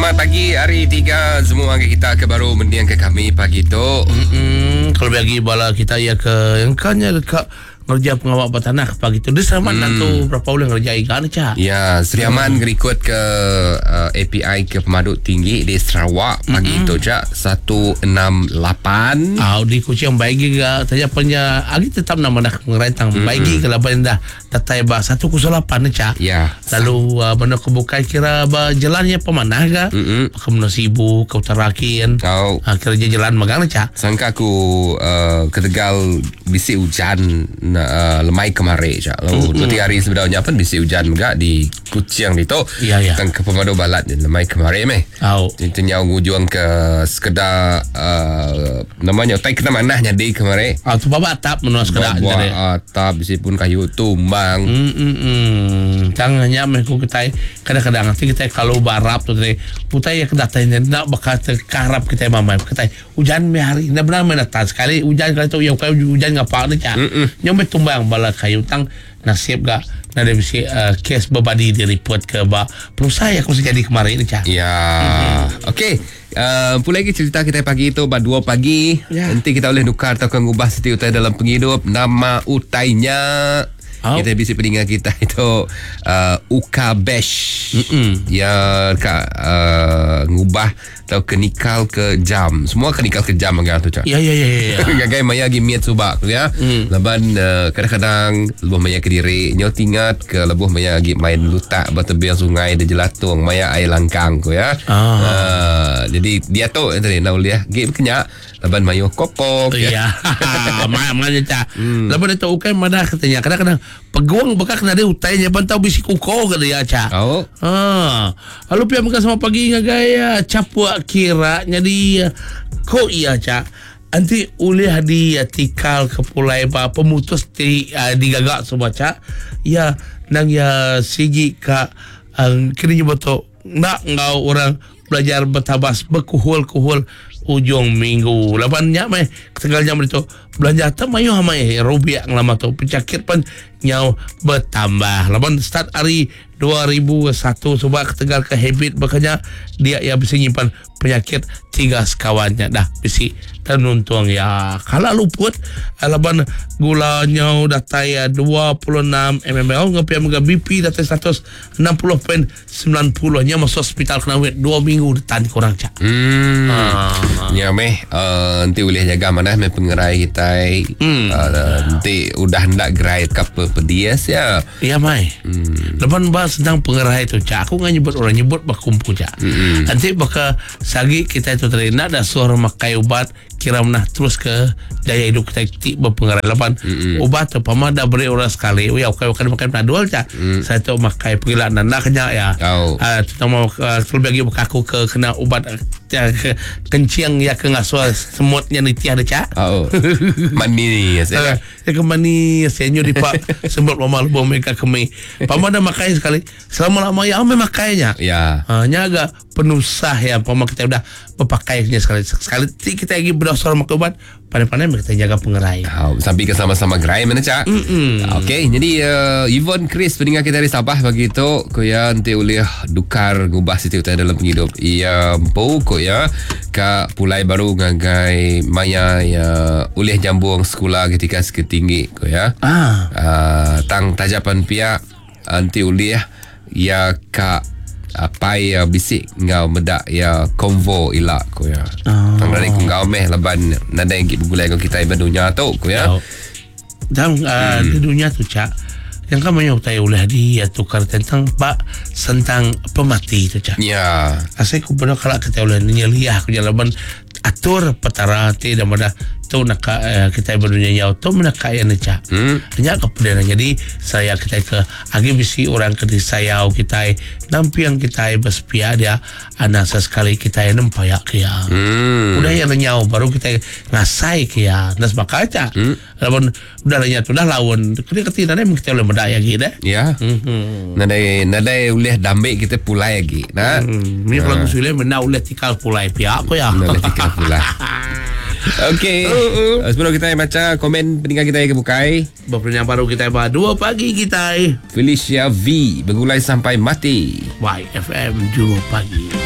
Selamat pagi hari 3. Semua kita ke baru mendiang ke kami pagi tu. Kalau bagi bala kita ya ke yang kanya dekat kerja pengawal bertanah pagi tu. Dia selamat nak tu berapa bulan kerja ikan cak. Ya, Sri Aman ngerikut ke API ke Pemaduk Tinggi di Sarawak pagi tu cak 168. Di kucing baigi ga tanya punya agi tetap nama nak ngerentang baigi kalau dah datai ba 108 cak. Ya. Lalu benda kebuka kira ba jalannya pemanah ga. Kemudian sibuk ke utarakin. Kau kerja jalan magang cak. sangka aku ke Tegal bisi hujan lemai kemarin cak. Lalu 2-3 hari sebenarnya pun bisi hujan juga di Kuching itu. Ya. Tang ke Pemaduk Balat lemai kemarin meh. Intinya ngujung ke sekedar namanya tai kena manahnya di kemarin. Tu baba atap menua sekedar jadi atap bisi pun kayu tumbang. Jangannya mereka kita kadang-kadang nanti kita kalau barap tu tadi putai ya kedatanya nak bakal terkarap kita mama kita hujan me hari nak benar menata sekali hujan kali tu yang kayu hujan ngapa ni cak yang tumbang bala kayu tang nasib gak ada bisi kes berbadi di report ke ba perusahaan aku jadi kemarin ni cak. Ya. Okey. Pula lagi cerita kita pagi itu 2 pagi. Nanti kita boleh tukar atau ngubah setiap utai dalam penghidup. Nama utainya kita bisa pendengar kita itu Uka Bash. Ya ngubah atau kenikal ke jam. Semua kenikal ke jam agak tu cak. Ya. Gagai maya gi miat subak tu ya. Laban kadang-kadang lebuh maya ke diri nyau tingat ke lebuh maya gi main lutak bertebing sungai di jelatung maya air langkang tu ya. Jadi dia tu tadi nak lihat gi kenyak laban mayo kopok ya. Mana cak. Laban itu ukai mana katanya kadang-kadang peguang bekak na dia utainya pantau bisi kuko ke dia cak. Lalu pihak mereka sama pagi ngagaya capua kira jadi ko iya cak. Nanti ulih di tikal kepulai pa pemutus di gagak semua cak. Ya nang ya sigi ka kini betul nak ngau orang belajar bertabas berkuhul-kuhul ujung minggu. Lapannya meh ketegalnya itu belanja tamayo hamai rupiah lama tu penyakit pun nyau bertambah. Lapan start hari 2001 coba ketegal ke habit makanya dia ya bisa nyimpan penyakit 3 sekawannya dah bisi tenuntung ya kalau luput laban gulanya datai 26 mmol ngapi mga BP datai 160.90 nya masuk hospital kena 2 minggu detan kurang cak. Ya meh nanti boleh jaga mana meh pengerai kita nanti udah hendak gerai kapal pedias ya. Iya mai. Lepas bahas tentang pengerai itu cak aku nggak nyebut orang nyebut bakumpu cak. Nanti bakal sagi kita itu terina ada suara makai obat kira menah terus ke daya hidup kita tik berpengaruh lepan obat tu pamada beri orang sekali ya makan penadol cak saya tu makai pergilah nanaknya ya terutama terlebih lagi aku ke kena obat kencing ya ke ngasuh semutnya nitiah ada cak mani ya ke mani senyo di pak semut mama lebih mereka kemi pamada makai sekali selama-lama ya memakainya ya nyaga penusah ya pama kita udah berpakainya sekali kita lagi berdasar makan obat pandai-pandai kita jaga pengerai sampai ke sama-sama gerai mana cak. Okey, jadi Yvonne Chris pendengar kita dari Sabah begitu ko ya nanti oleh dukar ngubah situ dalam penghidup ia empu ko ya ka pulai baru ngagai maya ya oleh jambung sekolah ketika seketinggi ko ya tang tajapan pihak nanti oleh ya ka apa ya bisik ngau medak ya konvo ilak ko ya. Tang dari ngau meh laban nada yang bergulai ko kita iban dunia tu ko ya. Dan di dunia tu cak yang kami utai oleh di tukar tentang pak tentang pemati tu cak. Ya. Asal ku benar kalau kita oleh nyeliah ku jalan atur petara ti dan pada tu nak kita berdunia nyau tu nak kaya cak. Hanya kemudian jadi saya kita ke agi bisi orang ke saya kita nampiang kita bersepiah dia anak sekali kita nampayak kia. Udah yang nyau baru kita ngasai kia nas bakaca. Lawan udah lanya tu dah lawan ketika nanti kita boleh berdaya gitu ya. Nadai uleh dambe kita pulai lagi. Nah, ni kalau sudah menau uleh tikal pulai pihak aku ya. Uleh tikal pulai. Okey. Sebelum kita baca komen pendengar kita yang kebukai. Yang baru kita bahas 2 pagi kita. Felicia V bergulai sampai mati. YFM 2 pagi.